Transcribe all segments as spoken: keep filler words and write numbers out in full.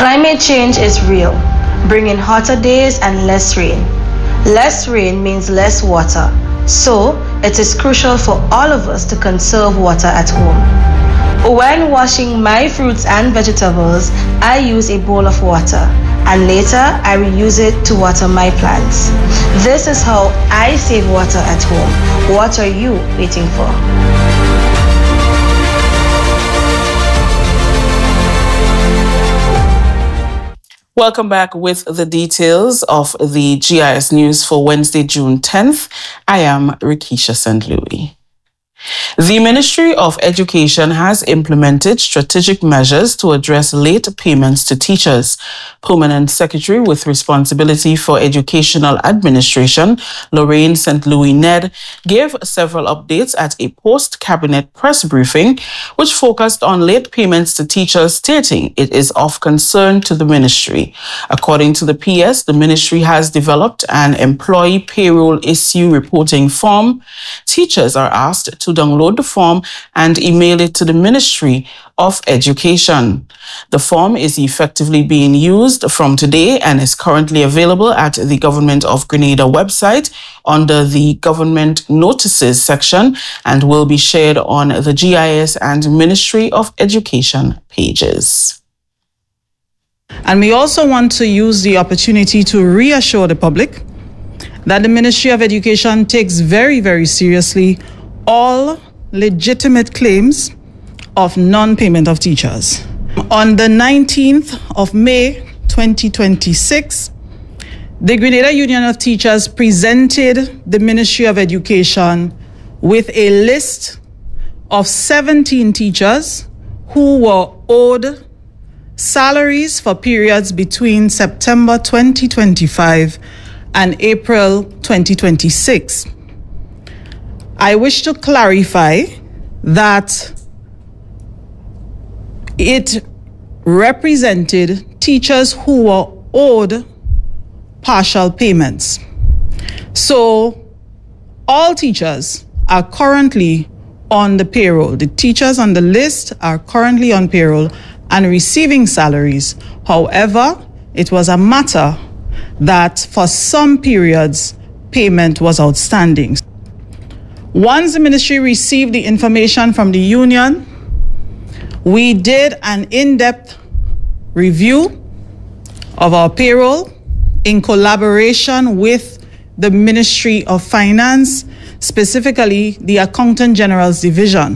Climate change is real, bringing hotter days and less rain. Less rain means less water, so it is crucial for all of us to conserve water at home. When washing my fruits and vegetables, I use a bowl of water, and later I reuse it to water my plants. This is how I save water at home. What are you waiting for? Welcome back with the details of the G I S News for Wednesday, June tenth. I am Rikisha Saint Louis. The Ministry of Education has implemented strategic measures to address late payments to teachers. Permanent Secretary with responsibility for educational administration, Lorraine Saint Louis Ned, gave several updates at a post-cabinet press briefing, which focused on late payments to teachers, stating it is of concern to the ministry. According to the P S, the ministry has developed an employee payroll issue reporting form. Teachers are asked to download the form and email it to the Ministry of Education. The form is effectively being used from today and is currently available at the Government of Grenada website under the Government Notices section and will be shared on the G I S and Ministry of Education pages. And we also want to use the opportunity to reassure the public that the Ministry of Education takes very, very seriously all legitimate claims of non-payment of teachers. On the nineteenth of May twenty twenty-six, the Grenada Union of Teachers presented the Ministry of Education with a list of seventeen teachers who were owed salaries for periods between September twenty twenty-five and April twenty twenty-six. I wish to clarify that it represented teachers who were owed partial payments. So all teachers are currently on the payroll. The teachers on the list are currently on payroll and receiving salaries. However, it was a matter that for some periods, payment was outstanding. Once the ministry received the information from the union, we did an in-depth review of our payroll in collaboration with the Ministry of Finance, specifically the Accountant General's Division.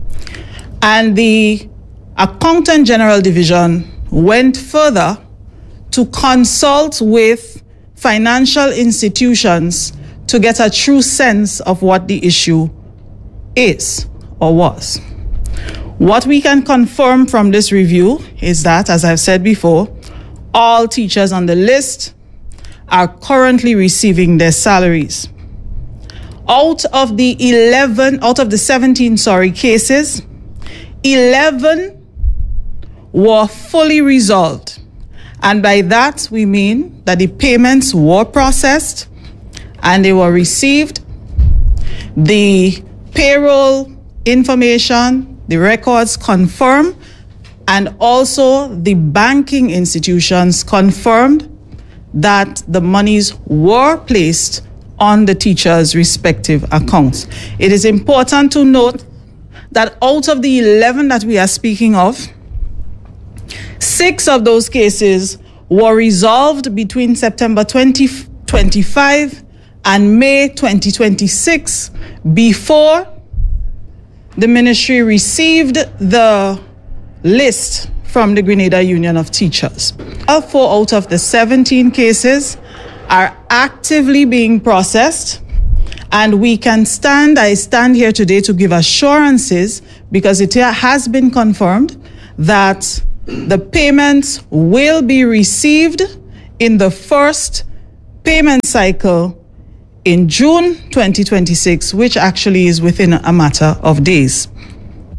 And the Accountant General Division went further to consult with financial institutions to get a true sense of what the issue is or was. What we can confirm from this review is that, as I've said before, all teachers on the list are currently receiving their salaries. Out of the eleven, out of the seventeen, sorry, cases, eleven were fully resolved. And by that, we mean that the payments were processed and they were received. The payroll information, the records confirm, and also the banking institutions confirmed that the monies were placed on the teachers' respective accounts. It is important to note that out of the eleven that we are speaking of, six of those cases were resolved between September twenty twenty-five and May twenty twenty-six before the ministry received the list from the Grenada Union of Teachers. Four out of the seventeen cases are actively being processed, and we can stand, I stand here today to give assurances because it has been confirmed that the payments will be received in the first payment cycle in June twenty twenty-six, which actually is within a matter of days.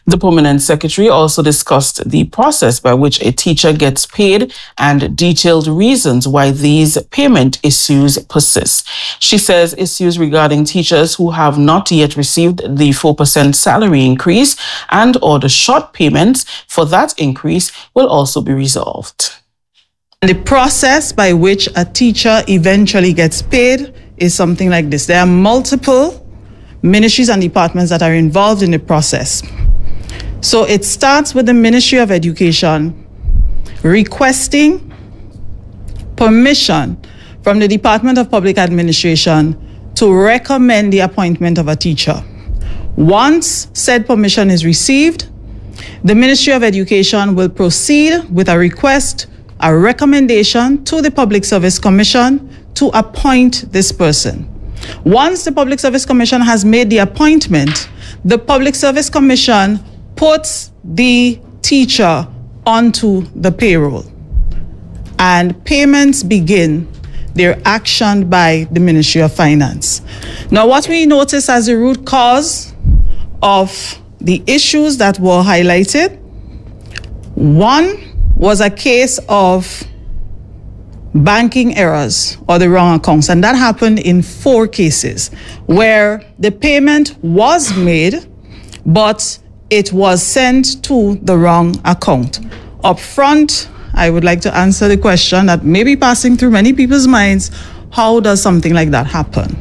The permanent secretary also discussed the process by which a teacher gets paid and detailed reasons why these payment issues persist. She says issues regarding teachers who have not yet received the four percent salary increase and or the short payments for that increase will also be resolved. The process by which a teacher eventually gets paid is something like this. There are multiple ministries and departments that are involved in the process. So it starts with the Ministry of Education requesting permission from the Department of Public Administration to recommend the appointment of a teacher. Once said permission is received, the Ministry of Education will proceed with a request, a recommendation to the Public Service Commission to appoint this person. Once the Public Service Commission has made the appointment, the Public Service Commission puts the teacher onto the payroll and payments begin. They're actioned by the Ministry of Finance. Now, what we notice as the root cause of the issues that were highlighted, one was a case of banking errors or the wrong accounts, and that happened in four cases where the payment was made, but it was sent to the wrong account. Up front, I would like to answer the question that may be passing through many people's minds: how does something like that happen?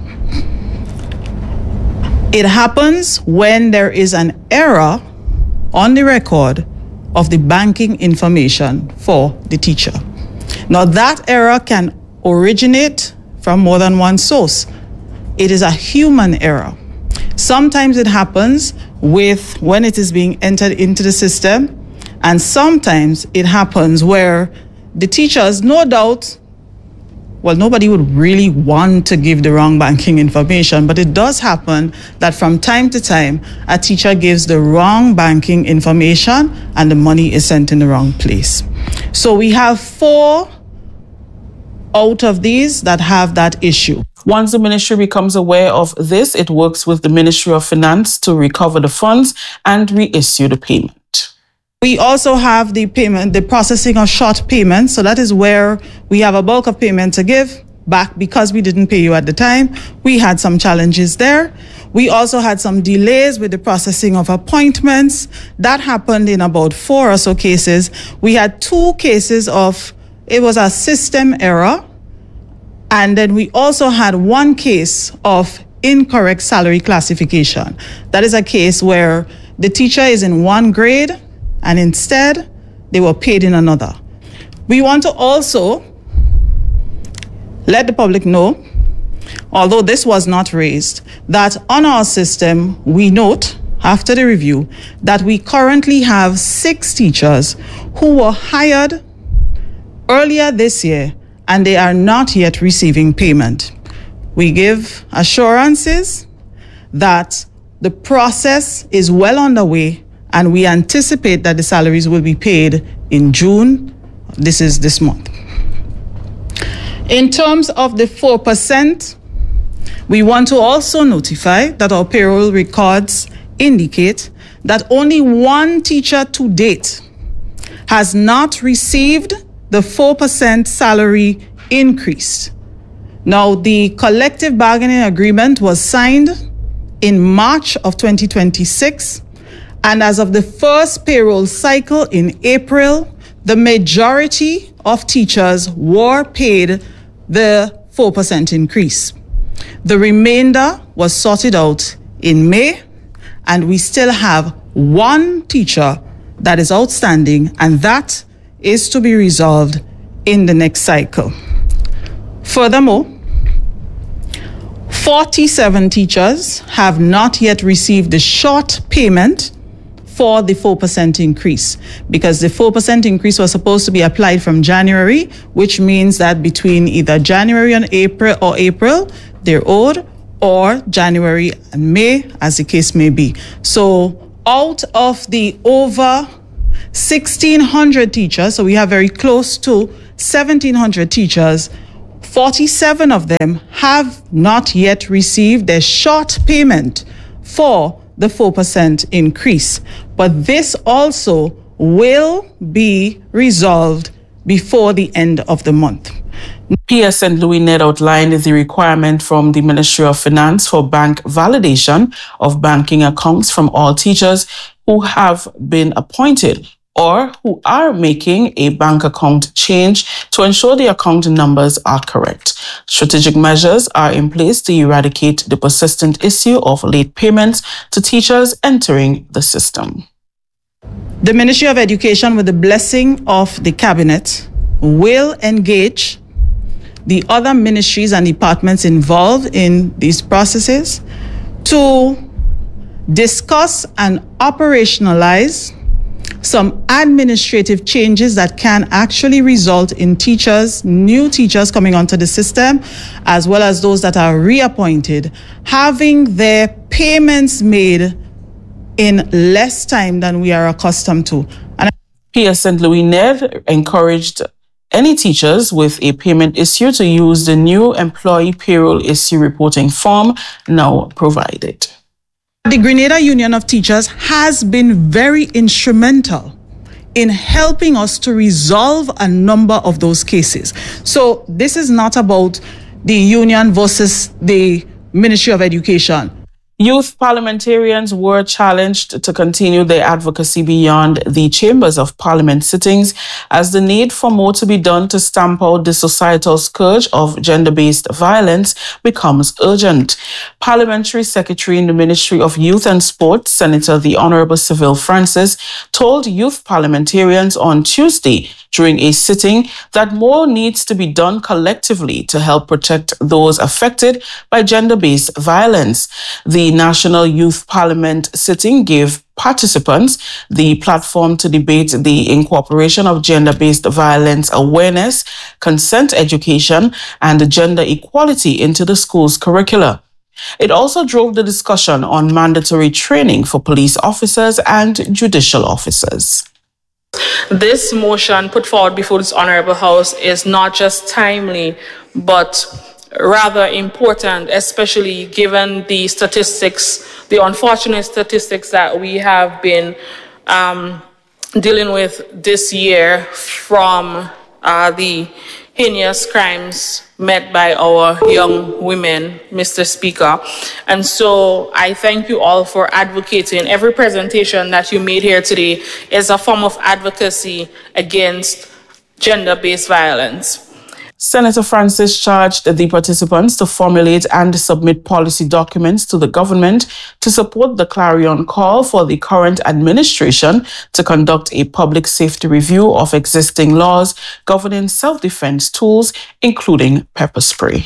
It happens when there is an error on the record of the banking information for the teacher. Now, that error can originate from more than one source. It is a human error. Sometimes it happens with when it is being entered into the system, and sometimes it happens where the teachers, no doubt, well, nobody would really want to give the wrong banking information, but it does happen that from time to time, a teacher gives the wrong banking information and the money is sent in the wrong place. So we have four out of these that have that issue. Once the ministry becomes aware of this, it works with the Ministry of Finance to recover the funds and reissue the payment. We also have the payment, the processing of short payments. So that is where we have a bulk of payment to give back because we didn't pay you at the time. We had some challenges there. We also had some delays with the processing of appointments. That happened in about four or so cases. We had two cases of, it was a system error. And then we also had one case of incorrect salary classification. That is a case where the teacher is in one grade and instead they were paid in another. We want to also let the public know, although this was not raised, that on our system, we note after the review that we currently have six teachers who were hired earlier this year and they are not yet receiving payment. We give assurances that the process is well underway and we anticipate that the salaries will be paid in June. This is this month. In terms of the four percent, we want to also notify that our payroll records indicate that only one teacher to date has not received the four percent salary increase. Now, the collective bargaining agreement was signed in March of twenty twenty-six, and as of the first payroll cycle in April, the majority of teachers were paid the four percent increase. The remainder was sorted out in May, and we still have one teacher that is outstanding, and that is to be resolved in the next cycle. Furthermore, forty-seven teachers have not yet received the short payment for the four percent increase, because the four percent increase was supposed to be applied from January, which means that between either January and April or April, they're owed, or January and May, as the case may be. So out of the over sixteen hundred teachers, so we have very close to seventeen hundred teachers, forty-seven of them have not yet received their short payment for the four percent increase. but this also will be resolved before the end of the month. P S Saint Louis Ned outlined the requirement from the Ministry of Finance for bank validation of banking accounts from all teachers who have been appointed or who are making a bank account change to ensure the account numbers are correct. Strategic measures are in place to eradicate the persistent issue of late payments to teachers entering the system. The Ministry of Education, with the blessing of the Cabinet, will engage the other ministries and departments involved in these processes to discuss and operationalize some administrative changes that can actually result in teachers, new teachers coming onto the system, as well as those that are reappointed, having their payments made in less time than we are accustomed to. And P S Saint Louis Ned encouraged any teachers with a payment issue to use the new employee payroll issue reporting form now provided. The Grenada Union of Teachers has been very instrumental in helping us to resolve a number of those cases. So this is not about the union versus the Ministry of Education. Youth parliamentarians were challenged to continue their advocacy beyond the chambers of parliament sittings as the need for more to be done to stamp out the societal scourge of gender-based violence becomes urgent. Parliamentary Secretary in the Ministry of Youth and Sport, Senator the Honorable Seville Francis, told youth parliamentarians on Tuesday during a sitting that more needs to be done collectively to help protect those affected by gender-based violence. The National Youth Parliament sitting gave participants the platform to debate the incorporation of gender-based violence awareness, consent education, and gender equality into the school's curricula. It also drove the discussion on mandatory training for police officers and judicial officers. This motion put forward before this Honourable House is not just timely, but rather important, especially given the statistics, the unfortunate statistics that we have been um, dealing with this year from uh, the heinous crimes met by our young women, Mister Speaker. And so I thank you all for advocating. Every presentation that you made here today is a form of advocacy against gender-based violence. Senator Francis charged the participants to formulate and submit policy documents to the government to support the clarion call for the current administration to conduct a public safety review of existing laws governing self-defense tools, including pepper spray.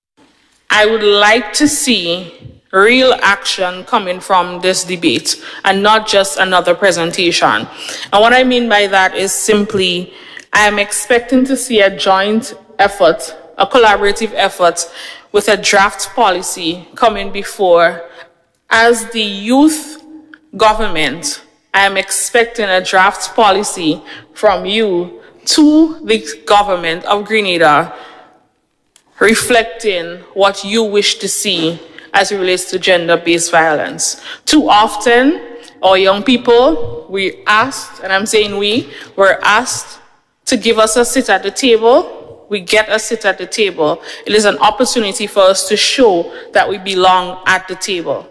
I would like to see real action coming from this debate and not just another presentation. And what I mean by that is simply, I am expecting to see a joint effort, a collaborative effort with a draft policy coming before. As the youth government, I am expecting a draft policy from you to the government of Grenada reflecting what you wish to see as it relates to gender-based violence. Too often, our young people, we asked, and I'm saying we, were asked to give us a seat at the table. We get a seat at the table. It is an opportunity for us to show that we belong at the table.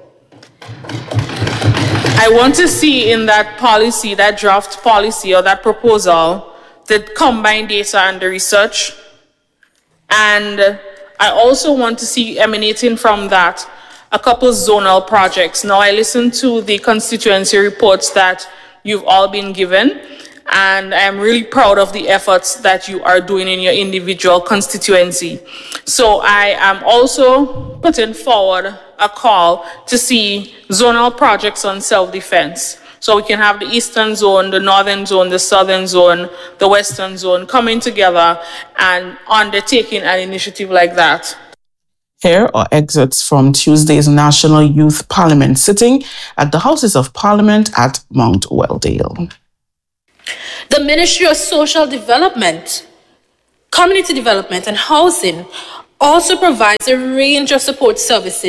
I want to see in that policy, that draft policy or that proposal, the combined data and the research. And I also want to see emanating from that a couple zonal projects. Now, I listened to the constituency reports that you've all been given, and I'm really proud of the efforts that you are doing in your individual constituency. So I am also putting forward a call to see zonal projects on self-defense. So we can have the eastern zone, the northern zone, the southern zone, the western zone coming together and undertaking an initiative like that. Here are excerpts from Tuesday's National Youth Parliament sitting at the Houses of Parliament at Mount Welldale. The Ministry of Social Development, Community Development and Housing also provides a range of support services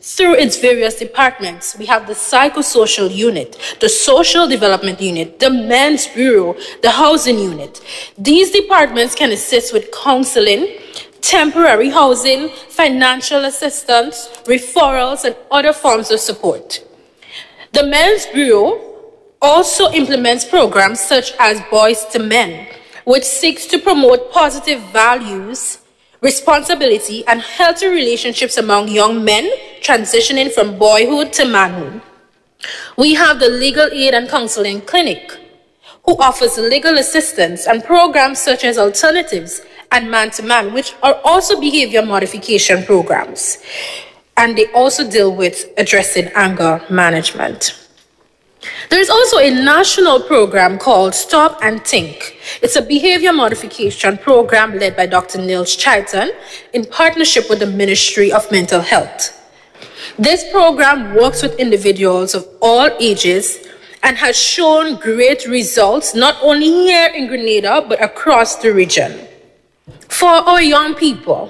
through its various departments. We have the psychosocial unit, the social development unit, the men's bureau, the housing unit. These departments can assist with counseling, temporary housing, financial assistance, referrals, and other forms of support. The men's bureau also implements programs such as Boys to Men, which seeks to promote positive values, responsibility, and healthy relationships among young men transitioning from boyhood to manhood. We have the Legal Aid and Counseling Clinic, who offers legal assistance and programs such as Alternatives and Man-to-Man, which are also behavior modification programs. And they also deal with addressing anger management. There is also a national program called Stop and Think. It's a behavior modification program led by Doctor Nils Charlton in partnership with the Ministry of Mental Health. This program works with individuals of all ages and has shown great results not only here in Grenada but across the region. For our young people,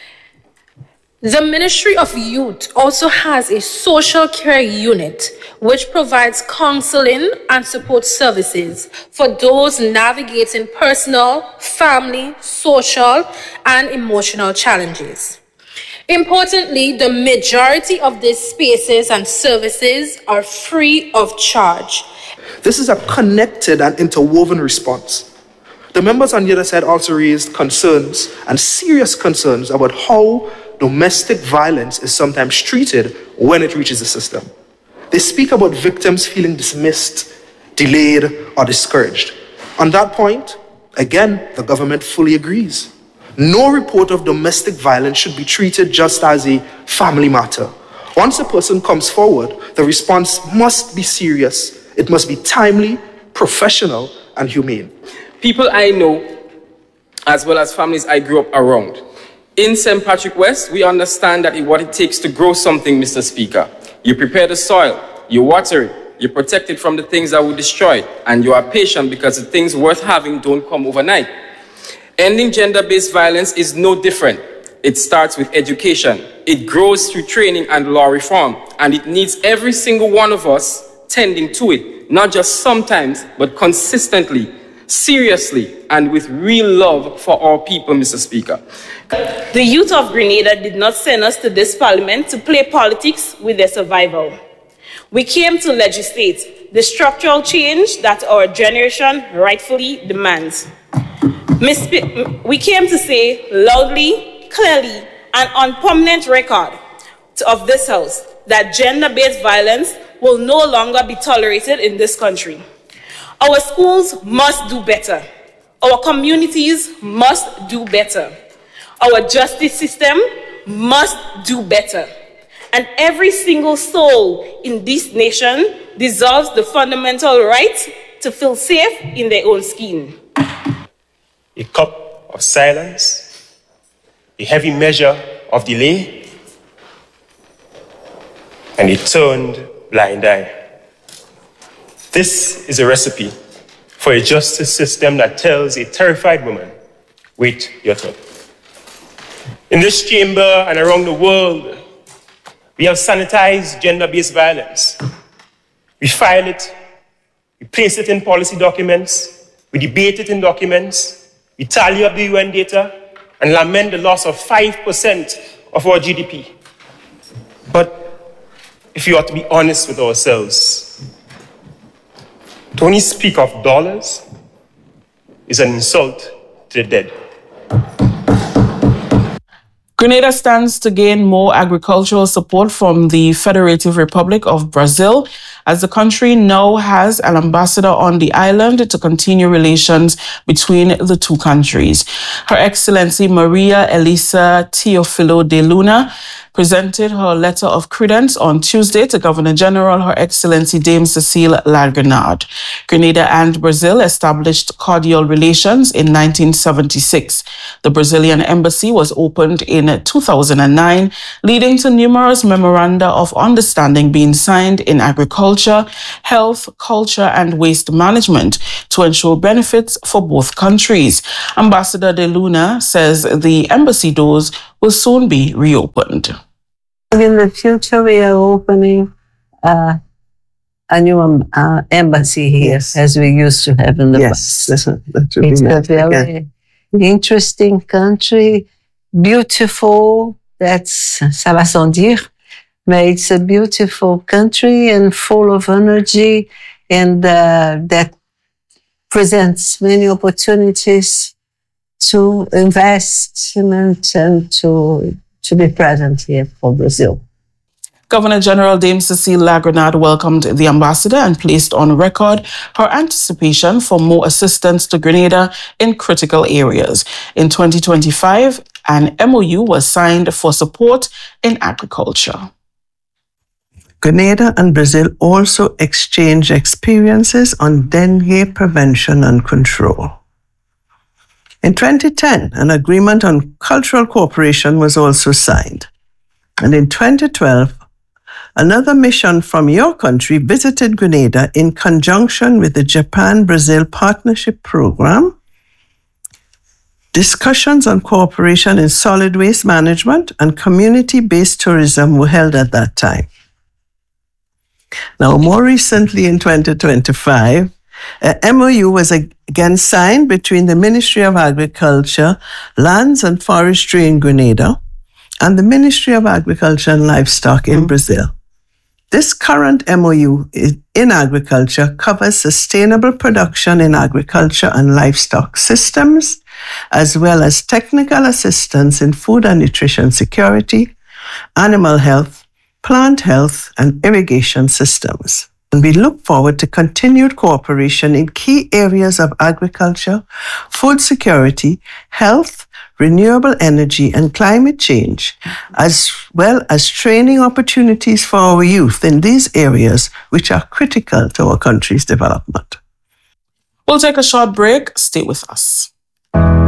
the Ministry of Youth also has a social care unit which provides counseling and support services for those navigating personal, family, social, and emotional challenges. Importantly, the majority of these spaces and services are free of charge. This is a connected and interwoven response. The members on the other side also raised concerns and serious concerns about how domestic violence is sometimes treated when it reaches the system. They speak about victims feeling dismissed, delayed, or discouraged. On that point, again, the government fully agrees. No report of domestic violence should be treated just as a family matter. Once a person comes forward, the response must be serious. It must be timely, professional, and humane. People I know, as well as families I grew up around. In Saint Patrick West, we understand that what it takes to grow something, Mister Speaker. You prepare the soil, you water it, you protect it from the things that will destroy it, and you are patient because the things worth having don't come overnight. Ending gender-based violence is no different. It starts with education. It grows through training and law reform, and it needs every single one of us tending to it, not just sometimes, but consistently, seriously, and with real love for our people, Mister Speaker. The youth of Grenada did not send us to this parliament to play politics with their survival. We came to legislate the structural change that our generation rightfully demands. We came to say loudly, clearly, and on permanent record of this House that gender-based violence will no longer be tolerated in this country. Our schools must do better. Our communities must do better. Our justice system must do better. And every single soul in this nation deserves the fundamental right to feel safe in their own skin. A cup of silence, a heavy measure of delay, and a turned blind eye. This is a recipe for a justice system that tells a terrified woman, wait your turn. In this chamber and around the world, we have sanitized gender-based violence. We file it, we place it in policy documents, we debate it in documents, we tally up the U N data, and lament the loss of five percent of our G D P. But if we ought to be honest with ourselves, to only speak of dollars is an insult to the dead. Grenada stands to gain more agricultural support from the Federative Republic of Brazil, as the country now has an ambassador on the island to continue relations between the two countries. Her Excellency Maria Elisa Teofilo de Luna presented her letter of credence on Tuesday to Governor General Her Excellency Dame Cecile Larguenard. Grenada and Brazil established cordial relations in nineteen seventy-six. The Brazilian embassy was opened in two thousand nine, leading to numerous memoranda of understanding being signed in agriculture, health, culture, and waste management to ensure benefits for both countries. Ambassador de Luna says the embassy doors will soon be reopened. In the future, we are opening uh, a new um, uh, embassy here, yes. as we used to have in the yes, past. Yes, that, that it's be a nice. very Again. interesting country, beautiful, that's, ça va sans dire, but it's a beautiful country and full of energy, and uh, that presents many opportunities to investment and to, to be present here for Brazil. Governor General Dame Cecile Lagranade welcomed the ambassador and placed on record her anticipation for more assistance to Grenada in critical areas. In twenty twenty-five, an M O U was signed for support in agriculture. Grenada and Brazil also exchanged experiences on dengue prevention and control. In twenty ten, an agreement on cultural cooperation was also signed. And in twenty twelve, another mission from your country visited Grenada in conjunction with the Japan-Brazil Partnership Program. Discussions on cooperation in solid waste management and community-based tourism were held at that time. Now, more recently in twenty twenty-five, a M O U was again signed between the Ministry of Agriculture, Lands and Forestry in Grenada and the Ministry of Agriculture and Livestock in mm-hmm. Brazil. This current M O U in agriculture covers sustainable production in agriculture and livestock systems, as well as technical assistance in food and nutrition security, animal health, plant health, and irrigation systems. And we look forward to continued cooperation in key areas of agriculture, food security, health, renewable energy, and climate change, as well as training opportunities for our youth in these areas, which are critical to our country's development. We'll take a short break. Stay with us.